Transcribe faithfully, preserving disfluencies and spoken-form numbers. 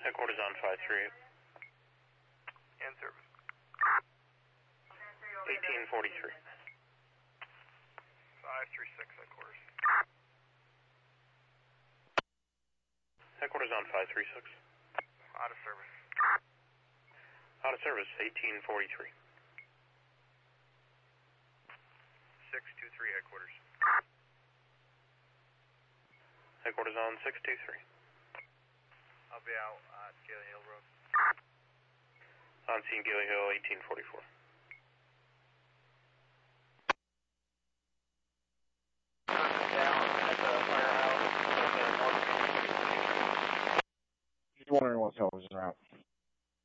Headquarters on five three eight. And service. eighteen forty-three. five three six, headquarters. Headquarters on five three six. Out of service. Out of service, eighteen forty-three. six two three, headquarters. Headquarters on six two three. I'll be out at Gailey Hill Road. On scene Gailey Hill, eighteen forty-four. He's wondering what television route.